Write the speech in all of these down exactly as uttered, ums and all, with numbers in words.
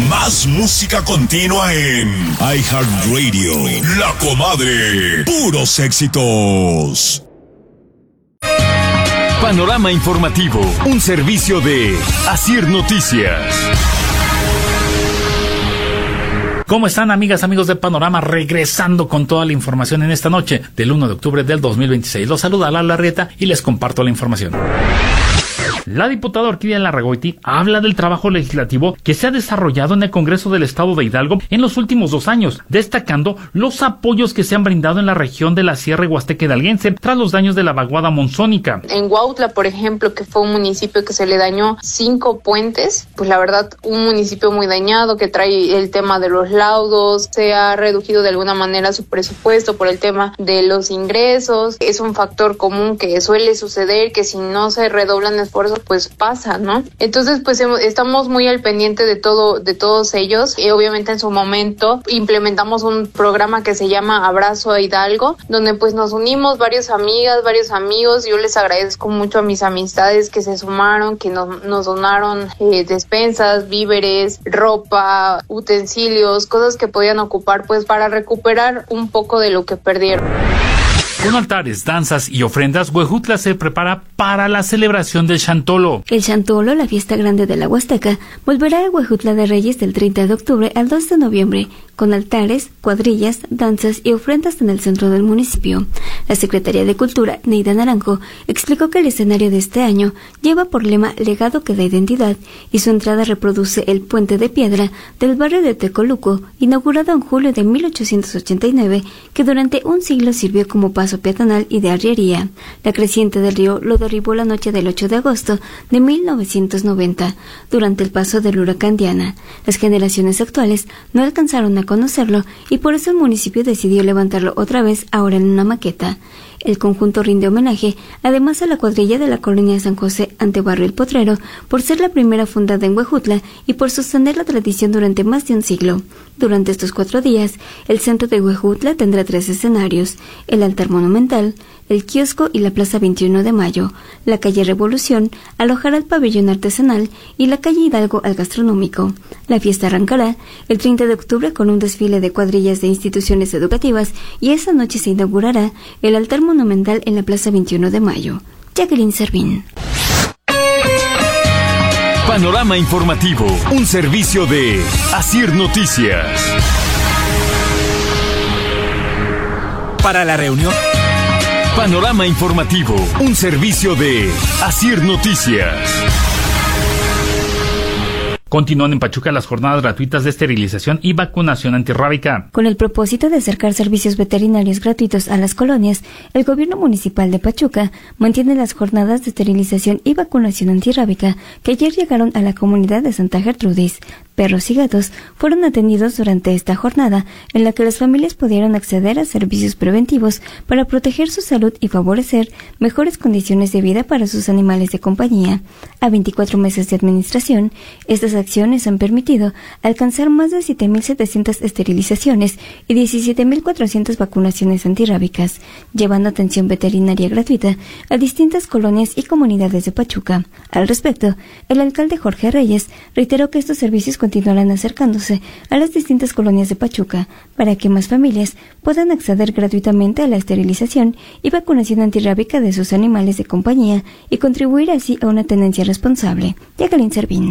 Más música continua en iHeartRadio. La Comadre. Puros éxitos. Panorama informativo. Un servicio de Asir Noticias. ¿Cómo están, amigas, amigos de Panorama? Regresando con toda la información en esta noche del uno de octubre del dos mil veintiséis. Los saluda Lalo Arrieta y les comparto la información. La diputada Orquídea Larragoiti habla del trabajo legislativo que se ha desarrollado en el Congreso del Estado de Hidalgo en los últimos dos años, destacando los apoyos que se han brindado en la región de la Sierra Huasteca Hidalguense tras los daños de la vaguada monzónica. En Huautla, por ejemplo, que fue un municipio que se le dañó cinco puentes, pues la verdad, un municipio muy dañado que trae el tema de los laudos, se ha reducido de alguna manera su presupuesto por el tema de los ingresos. Es un factor común que suele suceder, que si no se redoblan esfuerzos, pues pasa, ¿no? Entonces, pues estamos muy al pendiente de todo, de todos ellos, y obviamente en su momento implementamos un programa que se llama Abrazo a Hidalgo, donde pues nos unimos varias amigas, varios amigos. Yo les agradezco mucho a mis amistades que se sumaron, que nos, nos donaron eh, despensas, víveres, ropa, utensilios, cosas que podían ocupar pues para recuperar un poco de lo que perdieron. Con altares, danzas y ofrendas, Huejutla se prepara para la celebración del Chantolo. El Chantolo, la fiesta grande de la Huasteca, volverá a Huejutla de Reyes del treinta de octubre al dos de noviembre, con altares, cuadrillas, danzas y ofrendas en el centro del municipio. La Secretaría de Cultura, Neida Naranjo, explicó que el escenario de este año lleva por lema Legado que da identidad, y su entrada reproduce el puente de piedra del barrio de Tecoluco, inaugurado en julio de mil ochocientos ochenta y nueve, que durante un siglo sirvió como paso peatonal y de arriería. La creciente del río lo derribó la noche del ocho de agosto de mil novecientos noventa, durante el paso del huracán Diana. Las generaciones actuales no alcanzaron a conocerlo, y por eso el municipio decidió levantarlo otra vez, ahora en una maqueta. El conjunto rinde homenaje además a la cuadrilla de la colonia San José ante Barrio El Potrero por ser la primera fundada en Huejutla y por sostener la tradición durante más de un siglo. Durante estos cuatro días, el centro de Huejutla tendrá tres escenarios: el altar monumental, el kiosco y la plaza veintiuno de mayo. La calle Revolución alojará el pabellón artesanal y la calle Hidalgo al gastronómico. La fiesta arrancará el treinta de octubre con un desfile de cuadrillas de instituciones educativas, y esa noche se inaugurará el altar monumental en la plaza veintiuno de mayo. Jacqueline Servín. Panorama informativo, un servicio de Asir Noticias. Para la reunión. Panorama informativo, un servicio de Asir Noticias. Continúan en Pachuca las jornadas gratuitas de esterilización y vacunación antirrábica. Con el propósito de acercar servicios veterinarios gratuitos a las colonias, el gobierno municipal de Pachuca mantiene las jornadas de esterilización y vacunación antirrábica que ayer llegaron a la comunidad de Santa Gertrudis. Perros y gatos fueron atendidos durante esta jornada, en la que las familias pudieron acceder a servicios preventivos para proteger su salud y favorecer mejores condiciones de vida para sus animales de compañía. A veinticuatro meses de administración, estas acciones han permitido alcanzar más de siete mil setecientas esterilizaciones y diecisiete mil cuatrocientas vacunaciones antirrábicas, llevando atención veterinaria gratuita a distintas colonias y comunidades de Pachuca. Al respecto, el alcalde Jorge Reyes reiteró que estos servicios continuarán acercándose a las distintas colonias de Pachuca para que más familias puedan acceder gratuitamente a la esterilización y vacunación antirrábica de sus animales de compañía y contribuir así a una tenencia responsable. Jacqueline Servín.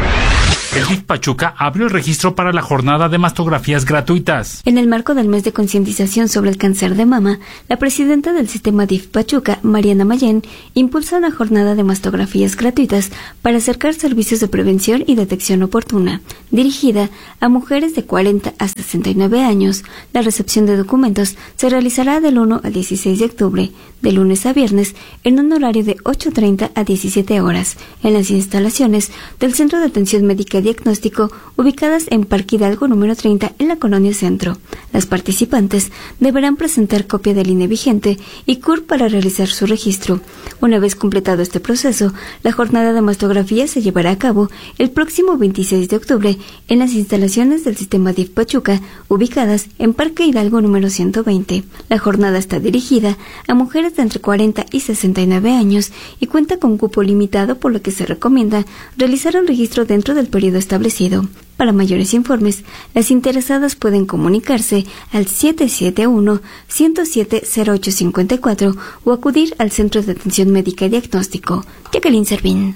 El D I F Pachuca abrió el registro para la jornada de mastografías gratuitas. En el marco del mes de concientización sobre el cáncer de mama, la presidenta del sistema D I F Pachuca, Mariana Mayén, impulsa una jornada de mastografías gratuitas para acercar servicios de prevención y detección oportuna, dirigida a mujeres de cuarenta a sesenta y nueve años. La recepción de documentos se realizará del uno al dieciséis de octubre, de lunes a viernes, en un horario de ocho treinta a diecisiete horas, en las instalaciones del Centro de Atención Médica Diagnóstico, ubicadas en Parque Hidalgo número treinta en la Colonia Centro. Las participantes deberán presentar copia del I N E vigente y C U R para realizar su registro. Una vez completado este proceso, la jornada de mastografía se llevará a cabo el próximo veintiséis de octubre en las instalaciones del sistema D I F Pachuca, ubicadas en Parque Hidalgo número ciento veinte. La jornada está dirigida a mujeres de entre cuarenta y sesenta y nueve años y cuenta con cupo limitado, por lo que se recomienda realizar un registro dentro del periodo establecido. Para mayores informes, las interesadas pueden comunicarse al siete siete uno, uno cero siete, cero ocho cinco cuatro o acudir al Centro de Atención Médica y Diagnóstico. Jacqueline Servín.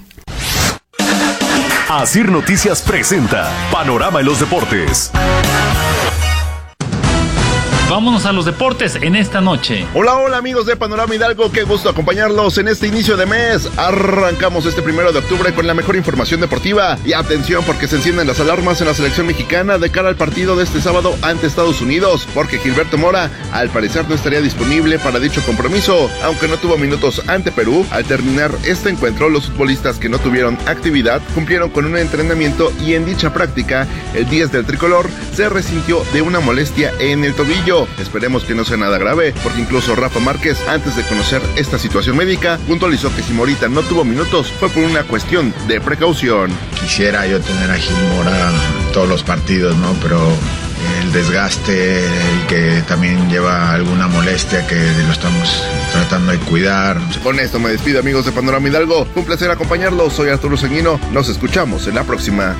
Asir Noticias presenta Panorama en los Deportes. Vámonos a los deportes en esta noche. Hola, hola amigos de Panorama Hidalgo, qué gusto acompañarlos en este inicio de mes. Arrancamos este primero de octubre con la mejor información deportiva. Y atención porque se encienden las alarmas en la selección mexicana de cara al partido de este sábado ante Estados Unidos, porque Gilberto Mora al parecer no estaría disponible para dicho compromiso, aunque no tuvo minutos ante Perú. Al terminar este encuentro, los futbolistas que no tuvieron actividad cumplieron con un entrenamiento y en dicha práctica, el diez del tricolor se resintió de una molestia en el tobillo. Esperemos que no sea nada grave, porque incluso Rafa Márquez, antes de conocer esta situación médica, puntualizó que si Morita no tuvo minutos fue por una cuestión de precaución. Quisiera yo tener a Gil Mora todos los partidos, ¿no? Pero el desgaste, el que también lleva alguna molestia que lo estamos tratando de cuidar. Con esto me despido, amigos de Panorama Hidalgo. Un placer acompañarlos. Soy Arturo Sanguino. Nos escuchamos en la próxima.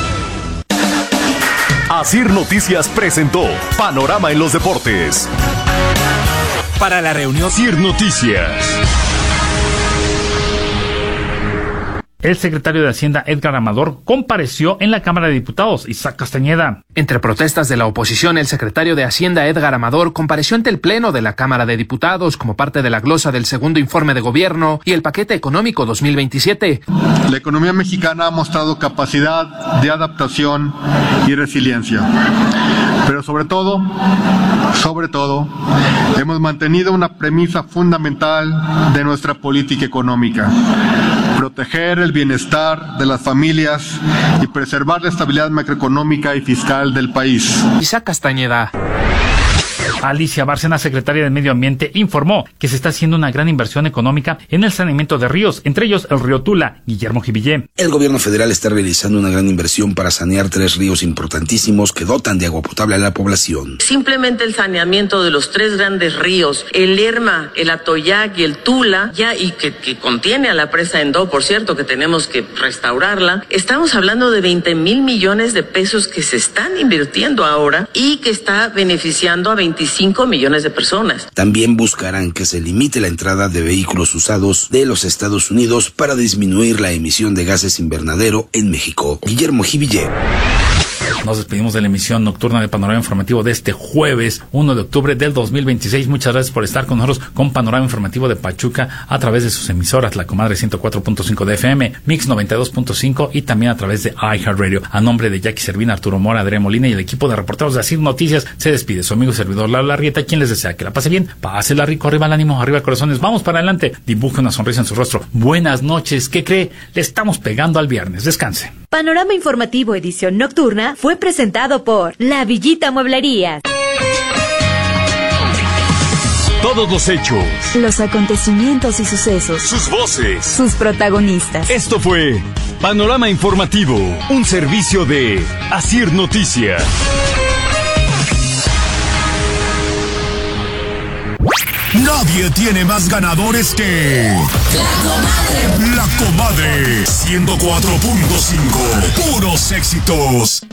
Asir Noticias presentó Panorama en los Deportes. Para la reunión Asir Noticias. El secretario de Hacienda, Edgar Amador, compareció en la Cámara de Diputados. Isaac Castañeda. Entre protestas de la oposición, el secretario de Hacienda, Edgar Amador, compareció ante el Pleno de la Cámara de Diputados como parte de la glosa del segundo informe de gobierno y el paquete económico dos mil veintisiete. La economía mexicana ha mostrado capacidad de adaptación y resiliencia. Pero sobre todo, sobre todo, hemos mantenido una premisa fundamental de nuestra política económica: proteger el bienestar de las familias y preservar la estabilidad macroeconómica y fiscal del país. Isaac Castañeda. Alicia Bárcena, secretaria de Medio Ambiente, informó que se está haciendo una gran inversión económica en el saneamiento de ríos, entre ellos el río Tula. Guillermo Jivillé. El gobierno federal está realizando una gran inversión para sanear tres ríos importantísimos que dotan de agua potable a la población. Simplemente el saneamiento de los tres grandes ríos, el Lerma, el Atoyac y el Tula, ya y que, que contiene a la presa Endó, por cierto, que tenemos que restaurarla. Estamos hablando de veinte mil millones de pesos que se están invirtiendo ahora y que está beneficiando a veinticinco millones de personas. También buscarán que se limite la entrada de vehículos usados de los Estados Unidos para disminuir la emisión de gases invernadero en México. Guillermo Jivillé. Nos despedimos de la emisión nocturna de Panorama Informativo de este jueves uno de octubre del dos mil veintiséis. Muchas gracias por estar con nosotros con Panorama Informativo de Pachuca a través de sus emisoras, La Comadre ciento cuatro punto cinco de F M, Mix noventa y dos punto cinco y también a través de iHeartRadio. A nombre de Jackie Servín, Arturo Mora, Adrián Molina y el equipo de reporteros de Asir Noticias, se despide su amigo y servidor Lalo Larrieta, quien les desea que la pase bien, pásela rico, arriba el ánimo, arriba el corazones, vamos para adelante, dibuje una sonrisa en su rostro. Buenas noches, ¿qué cree? Le estamos pegando al viernes, descanse. Panorama Informativo edición nocturna fue presentado por La Villita Mueblerías. Todos los hechos, los acontecimientos y sucesos, sus voces, sus protagonistas. Esto fue Panorama Informativo, un servicio de Asir Noticias. Nadie tiene más ganadores que La Comadre. La Comadre ciento cuatro punto cinco. Puros éxitos.